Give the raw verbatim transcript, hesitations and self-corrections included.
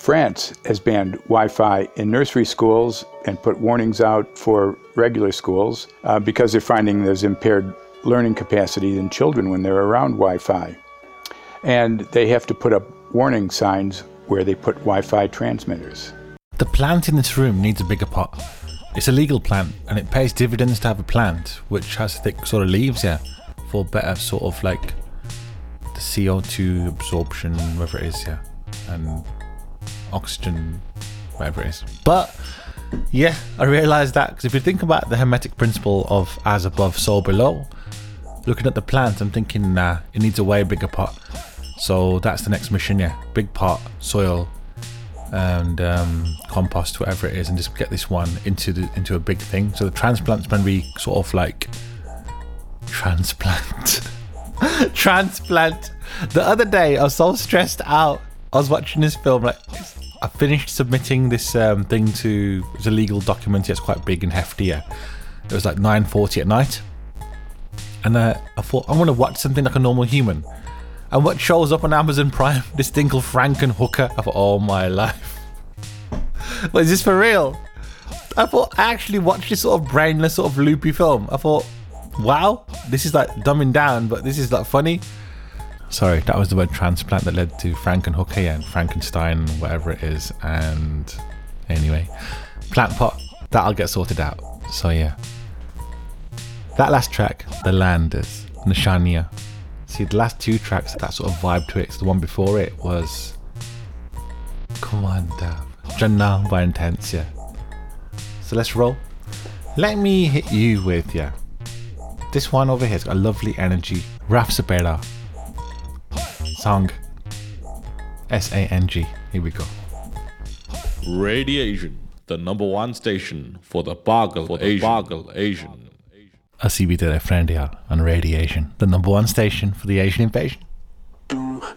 France has banned Wi-Fi in nursery schools and put warnings out for regular schools uh, because they're finding there's impaired learning capacity in children when they're around Wi-Fi. And they have to put up warning signs where they put Wi-Fi transmitters. The plant in this room needs a bigger pot. It's a legal plant and it pays dividends to have a plant which has thick sort of leaves, yeah, for better sort of like the C O two absorption, whatever it is, yeah, and oxygen, whatever it is. But yeah, I realised that because if you think about the Hermetic principle of as above, so below, looking at the plant, I'm thinking, nah, it needs a way bigger pot. So that's the next mission, yeah, big pot, soil, and um, compost, whatever it is, and just get this one into the into a big thing. So the transplant's going to be sort of like transplant. Transplant. The other day, I was so stressed out. I was watching this film, like I finished submitting this um, thing to, it's a legal document. It's quite big and hefty. Yeah. It was like nine forty at night, and uh, I thought I'm going to watch something like a normal human. And what shows up on Amazon Prime? This thing called Frankenhooker. I thought, oh my life. What, is this for real? I thought I actually watched this sort of brainless, sort of loopy film. I thought, wow, this is like dumbing down, but this is like funny. Sorry, that was the word transplant that led to Frankenhooker and Frankenstein, whatever it is. And anyway, plant pot, that'll get sorted out. So yeah. That last track, The Landers, Nishania. See, the last two tracks, that sort of vibe to it. So the one before it was Come on, Dav. Jannah by Intensia. So let's roll. Let me hit you with, yeah, this one over here. It's got a lovely energy. Raf Sabera. Song. S A N G. Here we go. Radiation, the number one station for the Bargal for the Asian. Bargal Asian. A C B to their friend here on Radiation, the number one station for the Asian invasion.